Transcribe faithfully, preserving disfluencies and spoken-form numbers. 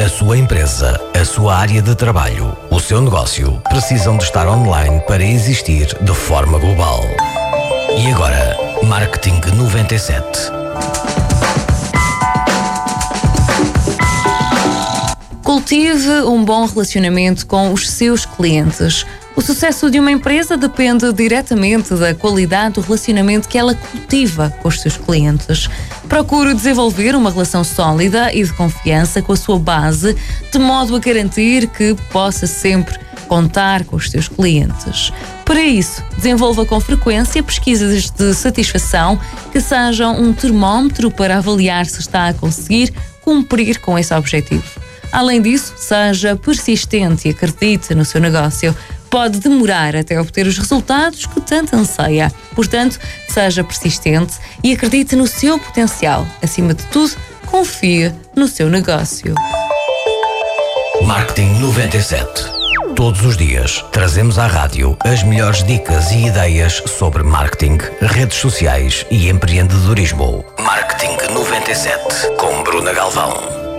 A sua empresa, a sua área de trabalho, o seu negócio precisam de estar online para existir de forma global. E agora, Marketing noventa e sete. Cultive um bom relacionamento com os seus clientes. O sucesso de uma empresa depende diretamente da qualidade do relacionamento que ela cultiva com os seus clientes. Procure desenvolver uma relação sólida e de confiança com a sua base, de modo a garantir que possa sempre contar com os seus clientes. Para isso, desenvolva com frequência pesquisas de satisfação que sejam um termómetro para avaliar se está a conseguir cumprir com esse objetivo. Além disso, seja persistente e acredite no seu negócio. Pode demorar até obter os resultados que tanto anseia. Portanto, seja persistente e acredite no seu potencial. Acima de tudo, confie no seu negócio. Marketing noventa e sete. Todos os dias trazemos à rádio as melhores dicas e ideias sobre marketing, redes sociais e empreendedorismo. Marketing noventa e sete com Bruna Galvão.